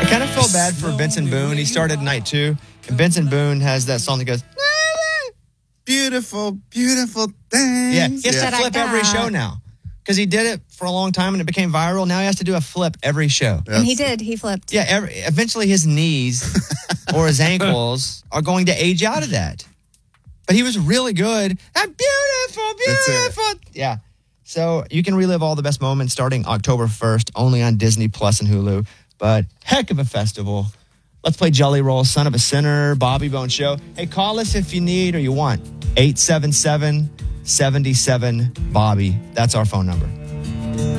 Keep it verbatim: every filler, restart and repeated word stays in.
I kind of feel bad for Benson Boone. He started night two, and Benson Boone has that song that goes, beautiful, beautiful things. yeah, he has Yeah. to flip every show now because he did it for a long time and it became viral. Now he has to do a flip every show. And he did. He flipped. Yeah, every, eventually his knees or his ankles are going to age out of that. But he was really good. And beautiful, beautiful. Yeah. So you can relive all the best moments starting October first, only on Disney Plus and Hulu. But heck of a festival. Let's play Jelly Roll, Son of a Sinner, Bobby Bone Show. Hey, call us if you need or you want. eight seven seven, seven seven, Bobby. That's our phone number.